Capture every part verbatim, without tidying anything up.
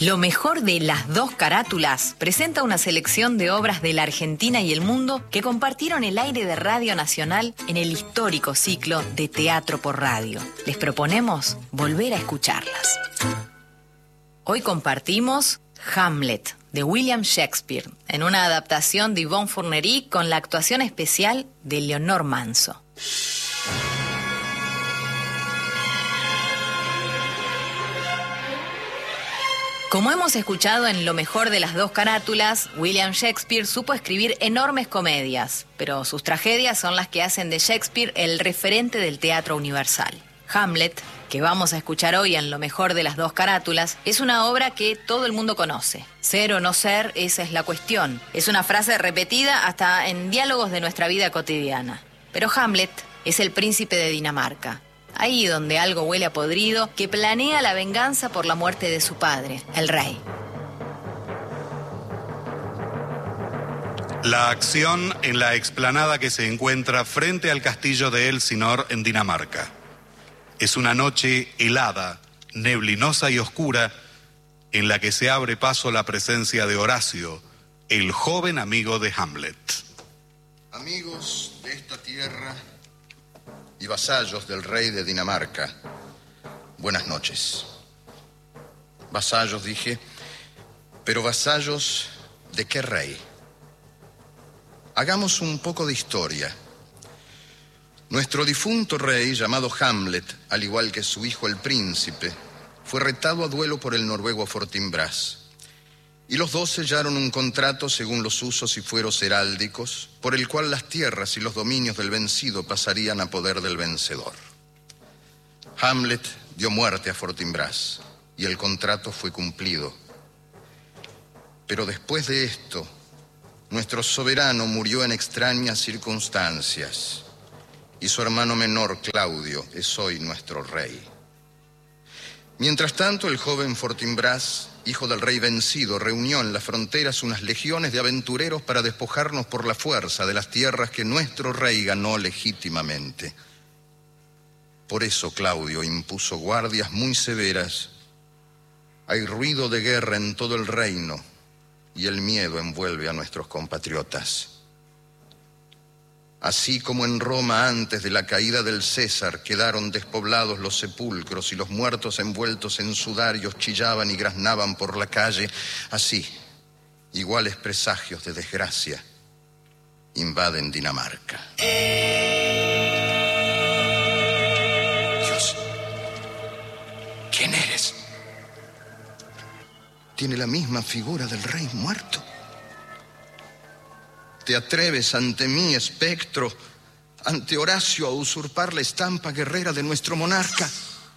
Lo mejor de Las Dos Carátulas presenta una selección de obras de la Argentina y el mundo que compartieron el aire de Radio Nacional en el histórico ciclo de Teatro por Radio. Les proponemos volver a escucharlas. Hoy compartimos Hamlet, de William Shakespeare, en una adaptación de Yvonne Fournery con la actuación especial de Leonor Manso. Como hemos escuchado en Lo mejor de Las Dos Carátulas, William Shakespeare supo escribir enormes comedias, pero sus tragedias son las que hacen de Shakespeare el referente del teatro universal. Hamlet, que vamos a escuchar hoy en Lo mejor de Las Dos Carátulas, es una obra que todo el mundo conoce. Ser o no ser, esa es la cuestión. Es una frase repetida hasta en diálogos de nuestra vida cotidiana. Pero Hamlet es el príncipe de Dinamarca. Ahí donde algo huele a podrido, que planea la venganza por la muerte de su padre, el rey. La acción en la explanada que se encuentra frente al castillo de Elsinor en Dinamarca. Es una noche helada, neblinosa y oscura, en la que se abre paso la presencia de Horacio, el joven amigo de Hamlet. Amigos de esta tierra y vasallos del rey de Dinamarca, buenas noches. Vasallos, dije, pero vasallos ¿de qué rey? Hagamos un poco de historia. Nuestro difunto rey, llamado Hamlet, al igual que su hijo el príncipe, fue retado a duelo por el noruego Fortinbras. Y los dos sellaron un contrato según los usos y fueros heráldicos, por el cual las tierras y los dominios del vencido pasarían a poder del vencedor. Hamlet dio muerte a Fortinbras y el contrato fue cumplido. Pero después de esto, nuestro soberano murió en extrañas circunstancias y su hermano menor, Claudio, es hoy nuestro rey. Mientras tanto, el joven Fortinbras, hijo del rey vencido, reunió en las fronteras unas legiones de aventureros para despojarnos por la fuerza de las tierras que nuestro rey ganó legítimamente. Por eso Claudio impuso guardias muy severas. Hay ruido de guerra en todo el reino y el miedo envuelve a nuestros compatriotas. Así como en Roma antes de la caída del César quedaron despoblados los sepulcros y los muertos envueltos en sudarios chillaban y graznaban por la calle, así, iguales presagios de desgracia invaden Dinamarca. Dios, ¿quién eres? Tiene la misma figura del rey muerto. ¿Te atreves ante mí, espectro, ante Horacio, a usurpar la estampa guerrera de nuestro monarca?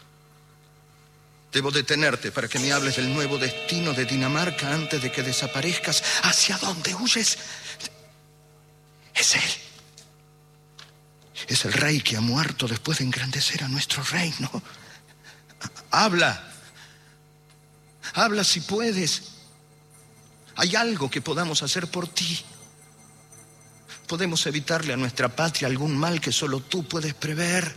Debo detenerte para que me hables del nuevo destino de Dinamarca antes de que desaparezcas. ¿Hacia dónde huyes? Es él. Es el rey que ha muerto después de engrandecer a nuestro reino. Habla. Habla si puedes. Hay algo que podamos hacer por ti. Podemos evitarle a nuestra patria algún mal que solo tú puedes prever.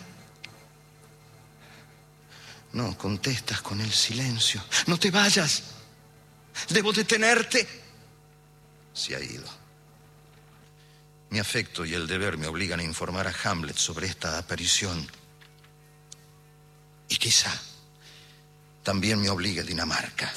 No, contestas con el silencio. No te vayas. Debo detenerte. Se ha ido. Mi afecto y el deber me obligan a informar a Hamlet sobre esta aparición. Y quizá también me obligue Dinamarca.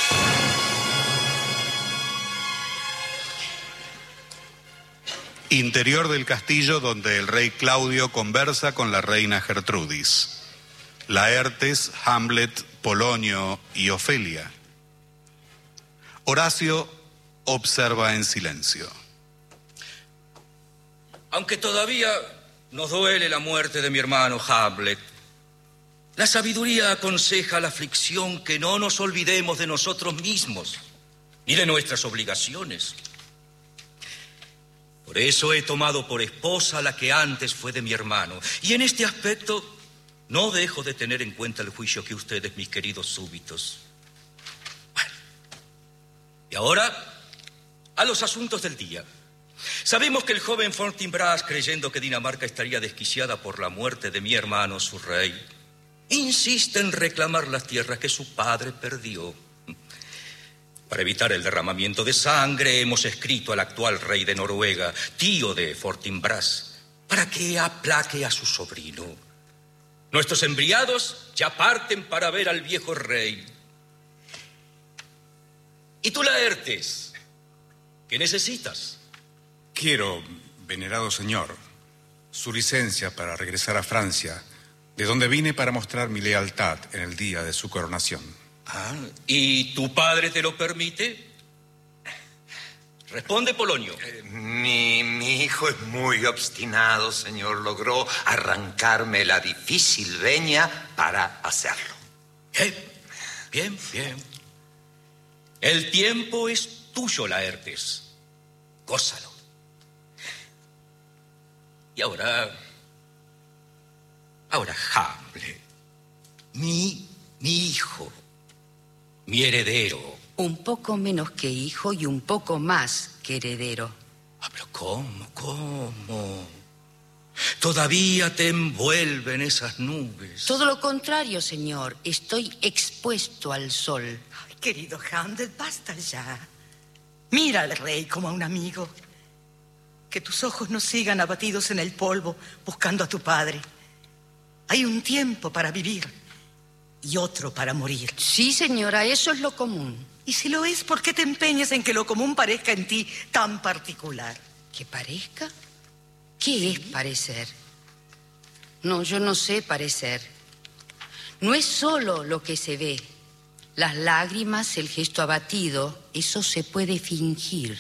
Interior del castillo donde el rey Claudio conversa con la reina Gertrudis. Laertes, Hamlet, Polonio y Ofelia. Horacio observa en silencio. Aunque todavía nos duele la muerte de mi hermano Hamlet, la sabiduría aconseja la aflicción que no nos olvidemos de nosotros mismos ni de nuestras obligaciones. Por eso he tomado por esposa a la que antes fue de mi hermano. Y en este aspecto no dejo de tener en cuenta el juicio que ustedes, mis queridos súbditos. Bueno, y ahora a los asuntos del día. Sabemos que el joven Fortinbras, creyendo que Dinamarca estaría desquiciada por la muerte de mi hermano, su rey, insiste en reclamar las tierras que su padre perdió. Para evitar el derramamiento de sangre, hemos escrito al actual rey de Noruega, tío de Fortinbras, para que aplaque a su sobrino. Nuestros enviados ya parten para ver al viejo rey. ¿Y tú, Laertes? ¿Qué necesitas? Quiero, venerado señor, su licencia para regresar a Francia, de donde vine para mostrar mi lealtad en el día de su coronación. Ah, ¿y tu padre te lo permite? Responde, Polonio. Eh, mi, mi hijo es muy obstinado, señor. Logró arrancarme la difícil veña para hacerlo. Eh, bien, bien. El tiempo es tuyo, Laertes. Gózalo. Y ahora... Ahora, Hamlet. Mi, mi hijo. Mi heredero. Un poco menos que hijo y un poco más que heredero. Ah, pero ¿cómo? ¿Cómo? Todavía te envuelven esas nubes. Todo lo contrario, señor. Estoy expuesto al sol. Ay, querido Hamlet, basta ya. Mira al rey como a un amigo. Que tus ojos no sigan abatidos en el polvo buscando a tu padre. Hay un tiempo para vivir y otro para morir. Sí, señora, eso es lo común. Y si lo es, ¿por qué te empeñas en que lo común parezca en ti tan particular? ¿Que parezca? ¿Qué es parecer? No, yo no sé parecer. No es solo lo que se ve. Las lágrimas, el gesto abatido, eso se puede fingir.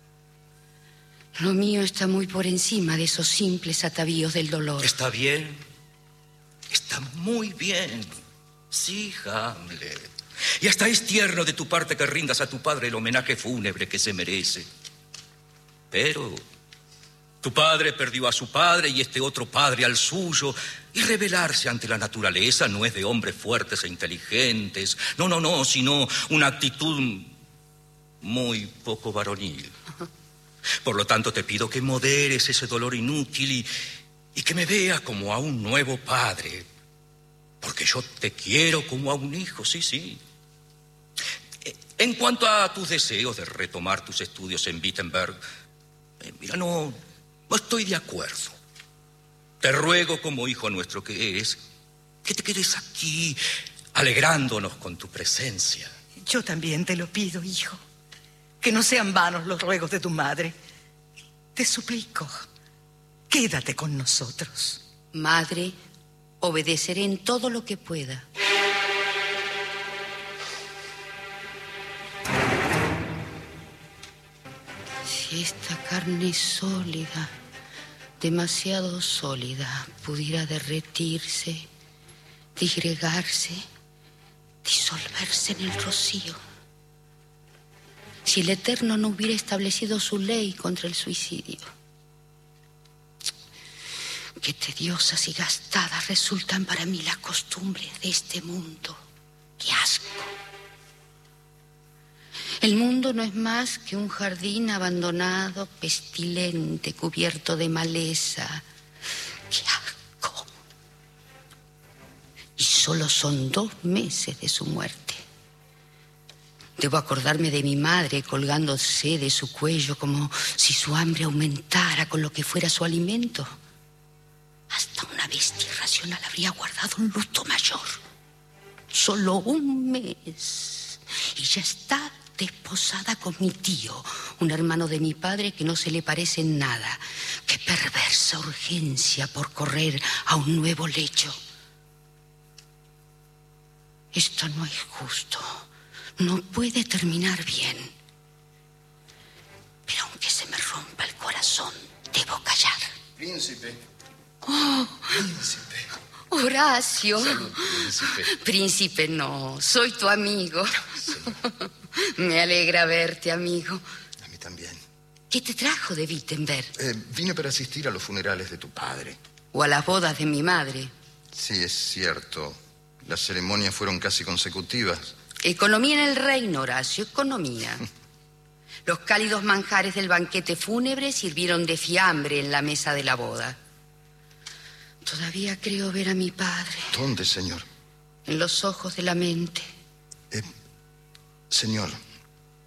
Lo mío está muy por encima de esos simples atavíos del dolor. Está bien. Está muy bien. Sí, Hamlet. Y hasta es tierno de tu parte que rindas a tu padre el homenaje fúnebre que se merece. Pero tu padre perdió a su padre y este otro padre al suyo. Y rebelarse ante la naturaleza no es de hombres fuertes e inteligentes. No, no, no, sino una actitud muy poco varonil. Por lo tanto, te pido que moderes ese dolor inútil y, y que me veas como a un nuevo padre. Porque yo te quiero como a un hijo, sí, sí. En cuanto a tus deseos de retomar tus estudios en Wittenberg, eh, mira, no, no estoy de acuerdo. Te ruego como hijo nuestro que eres, que te quedes aquí, alegrándonos con tu presencia. Yo también te lo pido, hijo. Que no sean vanos los ruegos de tu madre. Te suplico, quédate con nosotros. Madre, obedeceré en todo lo que pueda. Si esta carne sólida, demasiado sólida, pudiera derretirse, disgregarse, disolverse en el rocío. Si el Eterno no hubiera establecido su ley contra el suicidio. Qué tediosas y gastadas resultan para mí las costumbres de este mundo. ¡Qué asco! El mundo no es más que un jardín abandonado, pestilente, cubierto de maleza. ¡Qué asco! Y solo son dos meses de su muerte. Debo acordarme de mi madre colgándose de su cuello como si su hambre aumentara con lo que fuera su alimento. Hasta una bestia irracional habría guardado un luto mayor. Solo un mes. Y ya está desposada con mi tío, un hermano de mi padre que no se le parece en nada. Qué perversa urgencia por correr a un nuevo lecho. Esto no es justo. No puede terminar bien. Pero aunque se me rompa el corazón, debo callar. Príncipe. Oh, Príncipe. Horacio. Salud, príncipe. Príncipe, no, soy tu amigo. Sí. Me alegra verte, amigo. A mí también. ¿Qué te trajo de Wittenberg? Eh, vine para asistir a los funerales de tu padre. ¿O a las bodas de mi madre? Sí, es cierto. Las ceremonias fueron casi consecutivas. Economía en el reino, Horacio, economía. Los cálidos manjares del banquete fúnebre sirvieron de fiambre en la mesa de la boda. Todavía creo ver a mi padre. ¿Dónde, señor? En los ojos de la mente. Eh, señor,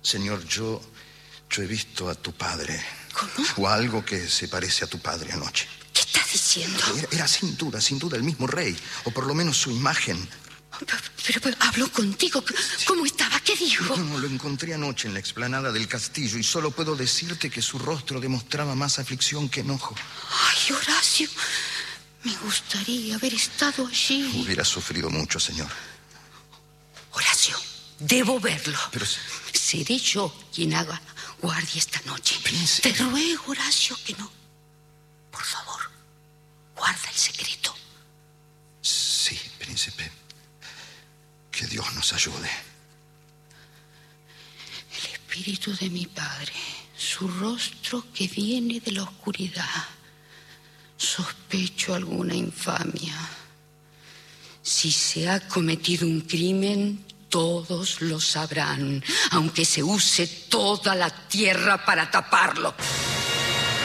Señor, yo, yo he visto a tu padre. ¿Cómo? O algo que se parece a tu padre anoche. ¿Qué estás diciendo? Era, era sin duda, sin duda el mismo rey, o por lo menos su imagen. Pero, pero, pero habló contigo. ¿Cómo estaba? ¿Qué dijo? No, no, lo encontré anoche en la explanada del castillo y solo puedo decirte que su rostro demostraba más aflicción que enojo. Ay, Horacio, me gustaría haber estado allí. Hubiera sufrido mucho, señor. Horacio, debo verlo. Pero... seré yo quien haga guardia esta noche. Príncipe. Te ruego, Horacio, que no. Por favor, guarda el secreto. Sí, príncipe. Que Dios nos ayude. El espíritu de mi padre, su rostro que viene de la oscuridad. Sospecho alguna infamia. Si se ha cometido un crimen, todos lo sabrán, aunque se use toda la tierra para taparlo.